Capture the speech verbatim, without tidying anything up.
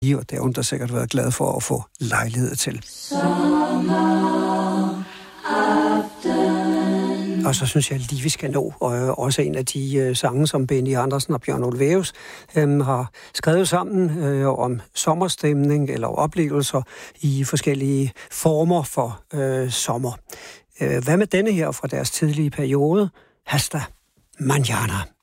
og det har hun da sikkert været glad for at få lejlighed til. Og så synes jeg lige, vi skal nå øh, også en af de øh, sange, som Benny Andersen og Bjørn Ulvaeus øh, har skrevet sammen øh, om sommerstemning eller oplevelser i forskellige former for øh, sommer. Øh, hvad med denne her fra deres tidlige periode? Hasta Mañana.